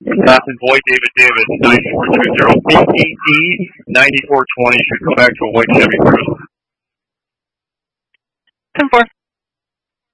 Captain Boyd David 9420 BEE 9420 should go back to a white Chevy Cruze. 10-4.